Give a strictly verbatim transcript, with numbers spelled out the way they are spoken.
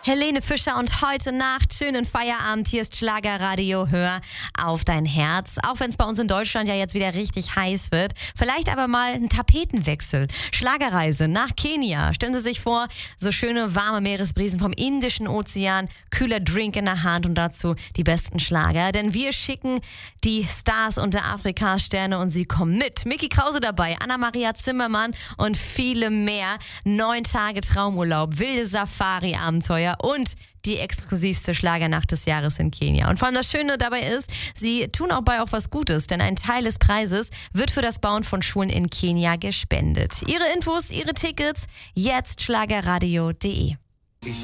Helene Fischer und heute Nacht schönen Feierabend. Hier ist Schlagerradio. Hör auf dein Herz. Auch wenn es bei uns in Deutschland ja jetzt wieder richtig heiß wird. Vielleicht aber mal ein Tapetenwechsel. Schlagerreise nach Kenia. Stellen Sie sich vor, so schöne warme Meeresbrisen vom Indischen Ozean, kühler Drink in der Hand und dazu die besten Schlager. Denn wir schicken die Stars unter Afrikas Sterne und sie kommen mit. Micky Krause dabei, Anna-Maria Zimmermann und viele mehr. Neun Tage Traumurlaub, wilde Safari-Abenteuer und die exklusivste Schlagernacht des Jahres in Kenia. Und vor allem das Schöne dabei ist, sie tun dabei auch was Gutes, denn ein Teil des Preises wird für das Bauen von Schulen in Kenia gespendet. Ihre Infos, ihre Tickets, jetzt schlagerradio punkt de.